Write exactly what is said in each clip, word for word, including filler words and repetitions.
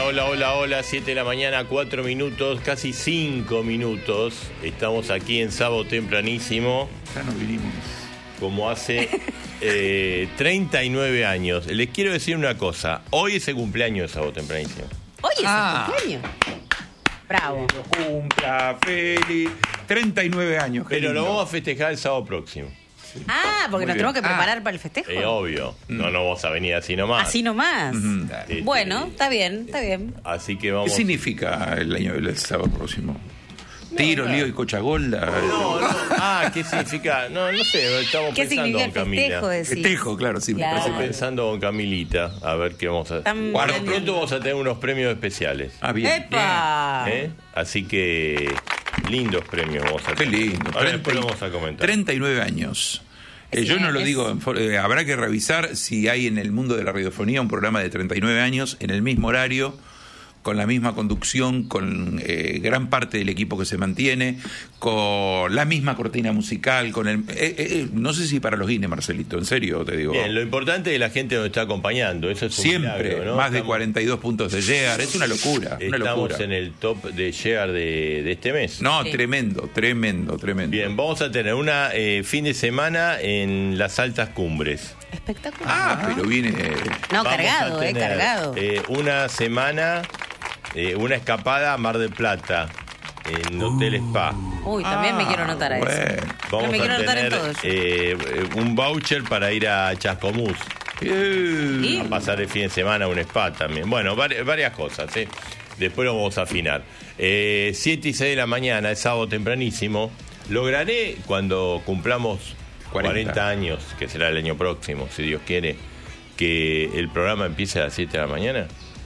hola, hola, hola, siete de la mañana, cuatro minutos, casi cinco minutos. Estamos aquí en Sábado Tempranísimo. Ya nos vinimos. Como hace eh, treinta y nueve años. Les quiero decir una cosa. Hoy es el cumpleaños de Sábado Tempranísimo. Hoy es Ah. el cumpleaños. Bravo. Que lo cumpla, feliz. treinta y nueve años. qué Pero lo lindo. vamos a festejar el sábado próximo. Ah, porque Muy nos bien. tenemos que preparar Ah. para el festejo. Eh, obvio. No nos vamos a venir así nomás. Así nomás. Ujú. Este, Bueno, está bien, está bien. Así que vamos. ¿Qué significa el año del sábado próximo? Tiro, no. lío y cochagolda. No, no. Ah, ¿qué significa? No, no sé, estamos ¿Qué pensando significa el con Camila. festejo? Decís? Festejo, claro, sí. me Claro. parece Estamos que- pensando con Camilita a ver qué vamos a hacer. Están Bueno, planeando. pronto vamos a tener unos premios especiales. Ah, bien. ¡Epa! ¿eh? Así que lindos premios vamos a Qué tener. lindo. Ahora después lo treinta vamos a comentar. treinta y nueve años. Eh, Sí, yo no lo es- digo, en for- eh, habrá que revisar si hay en el mundo de la radiofonía un programa de treinta y nueve años en el mismo horario, con la misma conducción, con eh, gran parte del equipo que se mantiene, con la misma cortina musical, con el... eh, eh, no sé si para los Guinness, Marcelito, en serio te digo. Bien, lo importante es la gente nos está acompañando. Eso es un Siempre, milagro, ¿no? más de Estamos- cuarenta y dos puntos de llegar, es una locura, una Estamos locura. en el top de share de, de este mes. No, Sí. tremendo, tremendo, tremendo. Bien, vamos a tener una eh, fin de semana en las altas cumbres. Espectacular. Ah, pero viene... No, Vamos cargado, a eh, tener, cargado. eh, una semana, eh, una escapada a Mar del Plata, en Hotel Spa. Uy, también me quiero anotar a eso. Bueno. Vamos me a quiero anotar en tener todo eso. eh, un voucher para ir a Chascomús, Eh, ¿Y? a pasar el fin de semana a un spa también. Bueno, vari- varias cosas, ¿eh? Después lo vamos a afinar. Eh, siete y seis de la mañana, es sábado tempranísimo. Lograré, cuando cumplamos cuarenta. cuarenta años, que será el año próximo, si Dios quiere, que el programa empiece a las siete de la mañana.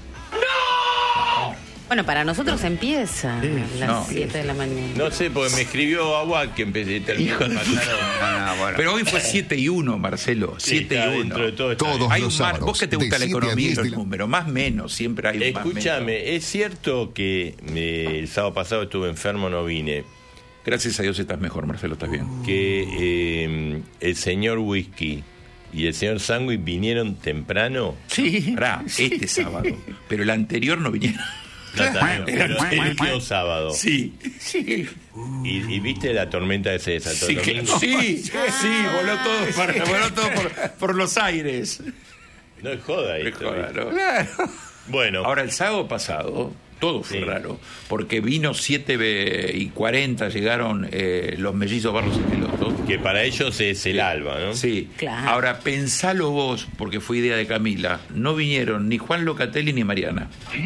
Bueno, para nosotros empieza a las no, siete de la mañana. No sé, porque me escribió Aguad que empecé terminó Hijo de pasaron- Pero hoy fue siete y uno, Marcelo. Sí, siete está y uno. dentro de todo está Todos bien. Hay los un mar, sábados, vos que te gusta de la siete a economía y diez los de la- números, más menos, siempre hay un más menos. Escúchame, ¿es cierto que eh, el sábado pasado estuve enfermo, no vine? Gracias a Dios estás mejor, Marcelo, estás bien. Que eh, el señor Whisky y el señor Sandwich vinieron temprano. Sí. Pará, este sábado. Pero el anterior no vinieron. No, también, pero el último sábado. Sí, sí. Y, y viste la tormenta que se desató Sí, el que- domingo. sí, sí, voló todo, para- voló todo por, por los aires. No es joda esto, Claro. ¿viste? Bueno, Ahora, el sábado pasado, todo fue Sí. raro, porque vino siete y cuarenta, llegaron eh, los mellizos Barros Esqueloto. que para ellos es el alba, ¿no? Sí. Claro. Ahora, pensalo vos, porque fue idea de Camila, no vinieron ni Juan Locatelli ni Mariana.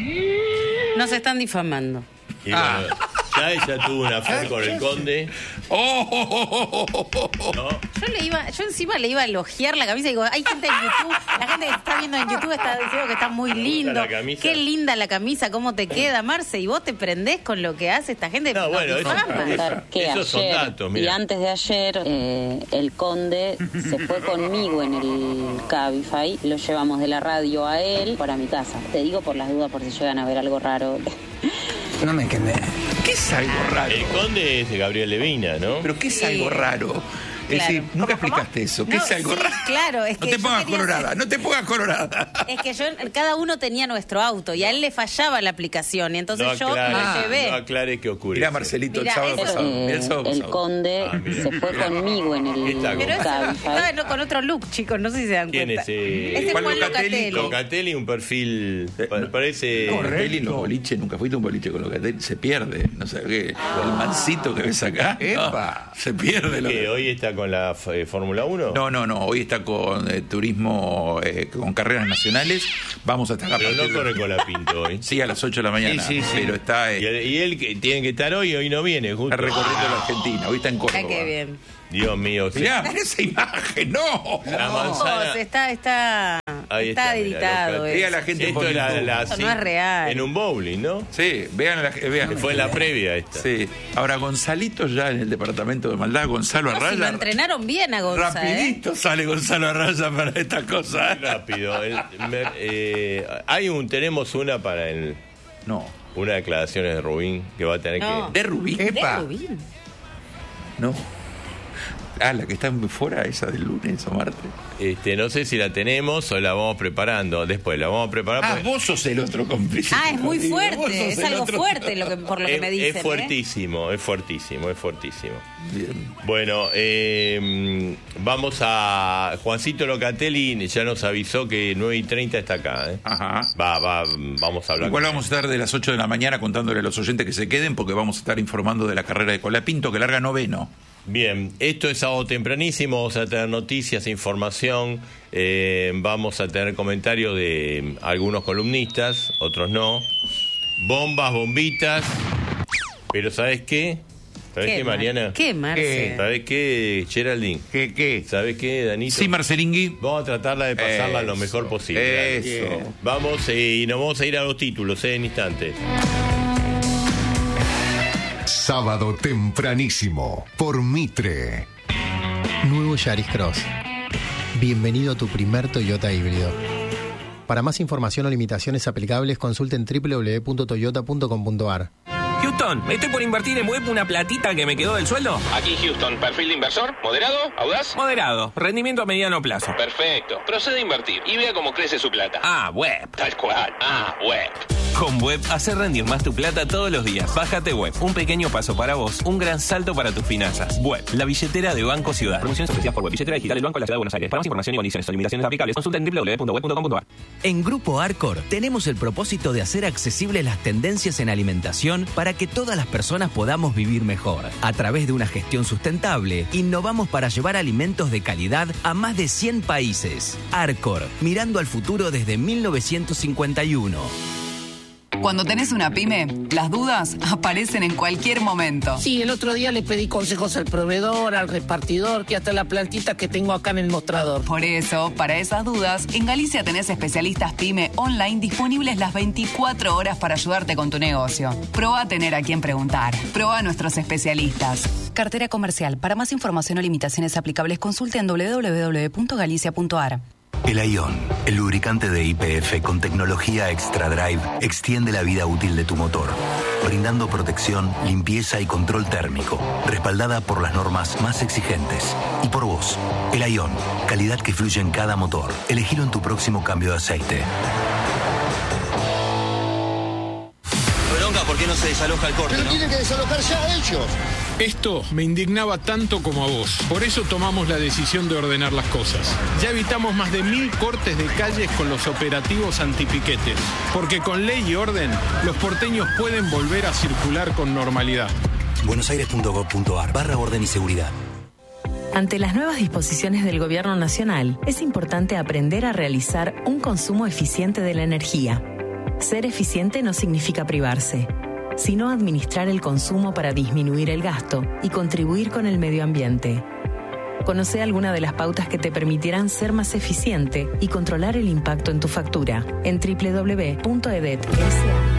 Nos están difamando. Y Ah. bueno, ya ella tuvo una fe con el conde, ¡Oh! oh, oh, oh, oh, oh, oh. ¿no? Yo le iba, yo encima le iba a elogiar la camisa y digo, hay gente en YouTube, la gente que está viendo en YouTube está diciendo que está muy ¿Te gusta lindo. la camisa? Qué linda la camisa, cómo te queda, Marce, y vos te prendés con lo que hace esta gente. No, nos bueno, eso- difama. eso- que Esos son ayer datos, y mira. antes de ayer eh, el conde se fue conmigo en el Cabify, lo llevamos de la radio a él para mi casa. Te digo por las dudas por si llegan a ver algo raro. No me quedé. ¿Qué es algo raro? El conde es de Gabriel Levina, ¿no? ¿Pero qué es Sí. algo raro? Es Claro. decir, nunca ¿Cómo, cómo? explicaste eso. ¿Qué No, es algo sí, raro? claro, es No que te yo pongas quería colorada, hacer- no te pongas colorada. Es que yo, cada uno tenía nuestro auto y a él le fallaba la aplicación y entonces no yo aclare, lo llevé. no aclare qué ocurre. Mirá, Marcelito, Mirá, el sábado eso- pasado. Eh, Mirá el sábado el pasado. conde Ah, mira. se fue conmigo en el Está Pero ese Cabify. estaba no, con otro look, chicos, no sé si se dan ¿Quién cuenta. es, eh? Ese es Juan Juan Locatelli. Locatelli. Locatelli, un perfil, Eh, pa- no. parece... Locatelli en los boliches, nunca fuiste a un boliche con Locatelli, se pierde. No sé qué. El mancito que ves acá, no, Epa. se pierde. Lo que hoy está con la eh, Fórmula uno. No, no, no. Hoy está con eh, turismo, eh, con carreras nacionales. Vamos a estar a Pero partir no de- corre con la Pinto hoy. Sí, a las ocho de la mañana. Sí, sí, sí. Pero está, Y, eh, él- y él que tiene que estar hoy, hoy no viene, justo. está recorriendo la Argentina. Hoy está en Córdoba. Ah, qué bien. Dios mío. sí. Mirá, mirá esa imagen, no. La manzana. Chicos, está, está, Ahí está, mira, editado. Locatelli. Vea eso. la gente Esto por era YouTube. la- Eso sí, no es real. En un bowling, ¿no? Sí, vean, la, vean. Que fue la previa esta. Sí. Ahora, Gonzalito ya en el departamento de maldad, Gonzalo No, si lo Arraya. entrenaron bien a Gonza, ¿eh? Rapidito sale Gonzalo Arraya para esta cosa. Rápido. El- me- eh, hay un, tenemos una para el, No. una declaraciones de Rubín que va a tener No. que. De Rubí. De Epa. Rubín. No. Ah, la que está fuera, esa del lunes o martes. Este, no sé si la tenemos o la vamos preparando. Después la vamos a preparar. Ah, porque... vos sos el otro cómplice. Ah, es muy Digo, fuerte, es algo otro... fuerte lo que, por lo que es, me dicen. Es fuertísimo, ¿eh? es fuertísimo, es fuertísimo. Bien. Bueno, eh, vamos a... Juancito Locatelli ya nos avisó que nueve y treinta está acá. ¿eh? Ajá. Va, va, vamos a hablar. Igual vamos a estar de las ocho de la mañana contándole a los oyentes que se queden porque vamos a estar informando de la carrera de Colapinto que larga noveno. Bien, esto es sábado tempranísimo, vamos a tener noticias, información, eh, vamos a tener comentarios de algunos columnistas, otros no, bombas, bombitas, pero ¿sabes qué? ¿Sabes qué, qué Mariana? ¿Qué, Marce? ¿Sabes qué, Geraldine? ¿Qué, qué? ¿Sabes qué, Danito? Sí, Marcelingui. Vamos a tratarla de pasarla eso, lo mejor posible. Eso. Dale. Vamos eh, y nos vamos a ir a los títulos eh, en instantes. Sábado tempranísimo por Mitre. Nuevo Yaris Cross. Bienvenido a tu primer Toyota híbrido. Para más información o limitaciones aplicables, consulten doble u doble u doble u punto toyota punto com punto a r. Houston, estoy por invertir en web una platita que me quedó del sueldo. Aquí Houston, perfil de inversor, moderado, audaz. Moderado, rendimiento a mediano plazo. Perfecto, procede a invertir y vea cómo crece su plata. Ah, web. Tal cual, ah, web. Con Web, hacer rendir más tu plata todos los días. Bájate Web, un pequeño paso para vos, un gran salto para tus finanzas. Web, la billetera de Banco Ciudad. Promociones ofrecidas por Web, billetera digital del Banco de la Ciudad de Buenos Aires. Para más información y condiciones o limitaciones aplicables, consulta en doble u doble u doble u punto web punto com punto a r. En Grupo Arcor tenemos el propósito de hacer accesibles las tendencias en alimentación para que todas las personas podamos vivir mejor. A través de una gestión sustentable, innovamos para llevar alimentos de calidad a más de cien países. Arcor, mirando al futuro desde mil novecientos cincuenta y uno. Cuando tenés una pyme, las dudas aparecen en cualquier momento. Sí, el otro día le pedí consejos al proveedor, al repartidor, que hasta la plantita que tengo acá en el mostrador. Por eso, para esas dudas, en Galicia tenés especialistas pyme online disponibles las veinticuatro horas para ayudarte con tu negocio. Probá a tener a quien preguntar. Probá a nuestros especialistas. Cartera comercial. Para más información o limitaciones aplicables, consulte en doble u doble u doble u punto galicia punto a r. El Ion, el lubricante de Y P F con tecnología Extra Drive, extiende la vida útil de tu motor, brindando protección, limpieza y control térmico, respaldada por las normas más exigentes. Y por vos, el Ion, calidad que fluye en cada motor. Elegilo en tu próximo cambio de aceite. Bronca, ¿por qué no se desaloja el corte? Pero ¿no? tienen que desalojar ya ellos. Esto me indignaba tanto como a vos. Por eso tomamos la decisión de ordenar las cosas. Ya evitamos más de mil cortes de calles con los operativos antipiquetes. Porque con ley y orden, los porteños pueden volver a circular con normalidad. buenosaires punto gov punto a r barra orden y seguridad. Ante las nuevas disposiciones del Gobierno Nacional, es importante aprender a realizar un consumo eficiente de la energía. Ser eficiente no significa privarse, sino administrar el consumo para disminuir el gasto y contribuir con el medio ambiente. Conoce alguna de las pautas que te permitirán ser más eficiente y controlar el impacto en tu factura en doble u doble u doble u punto e d e t punto s a.